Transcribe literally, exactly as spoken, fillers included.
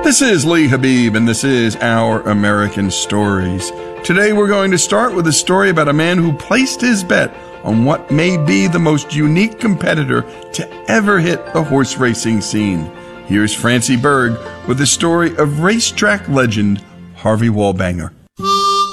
This is Lee Habib, and this is Our American Stories. Today we're going to start with a story about a man who placed his bet on what may be the most unique competitor to ever hit the horse racing scene. Here's Francie Berg with the story of racetrack legend Harvey Wallbanger.